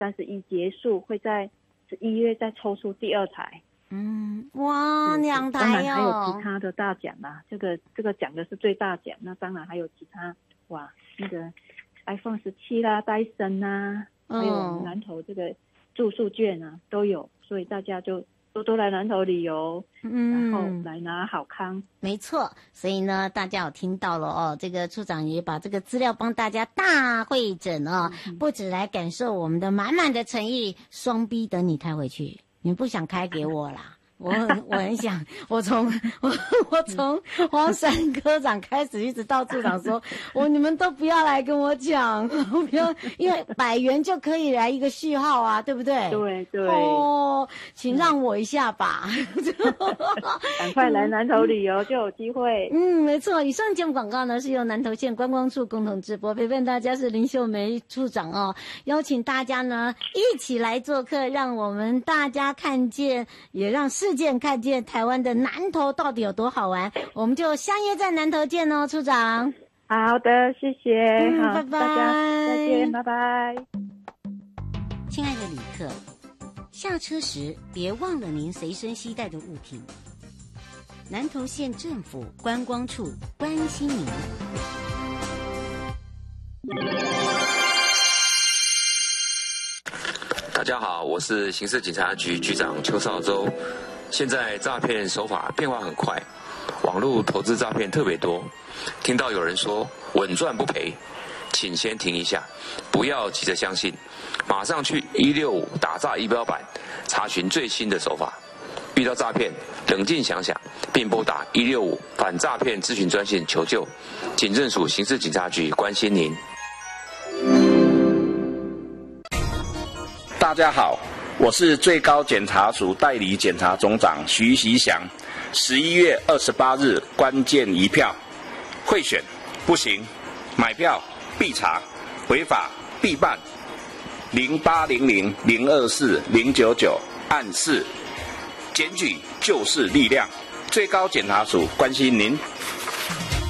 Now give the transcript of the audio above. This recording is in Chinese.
31结束，会在11月再抽出第2台。 哇，2台哦！ 当然还有其他的大奖啦，这个奖的是最大奖，那当然还有其他，哇，那个 iPhone 17啦、戴森啦，还有我们南投这个住宿券啊都有，所以大家就多多来南投旅游，然后来拿好康。 没错，所以呢，大家有听到了哦，这个处长也把这个资料帮大家大汇整哦，不止来感受我们的满满的诚意，双 B 等你开回去，你不想开给我啦。我很想，我从黄山科长开始，一直到处长说，你们都不要来跟我讲，不要，因为100元就可以来一个序号啊，对不对？ 对对。 哦，请让我一下吧， 赶快来南投旅游就有机会。 没错。以上节目广告呢是由南投县观光处共同直播，陪伴大家是林秀梅处长哦，邀请大家呢一起来做客，让我们大家看见，也让世界看见台湾的南投到底有多好玩，我们就相约在南投见哦，处长。 好的，谢谢，好， 拜拜， 大家再见，拜拜。 亲爱的旅客，下车时别忘了您随身携带的物品。南投县政府观光处关心您。 大家好，我是刑事警察局局长邱少洲。现在诈骗手法变化很快，网络投资诈骗特别多。听到有人说稳赚不赔，请先停一下，不要急着相信，马上去165打诈仪表板查询最新的手法。遇到诈骗，冷静想想，并拨打165反诈骗咨询专线求救。警政署刑事警察局关心您。 大家好，我是最高检察署代理检察总长徐习祥。11月28日关键一票，贿选不行，买票必查，违法必办。0800-024-099按4，检举就是力量。最高检察署关心您。